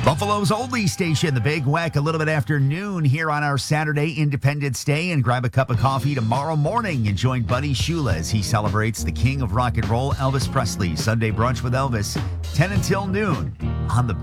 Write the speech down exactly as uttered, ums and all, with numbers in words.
Buffalo's only station, the Big Weck, a little bit after noon here on our Saturday Independence Day. And grab a cup of coffee tomorrow morning and join Buddy Shula as he celebrates the king of rock and roll, Elvis Presley. Sunday brunch with Elvis, ten until noon on the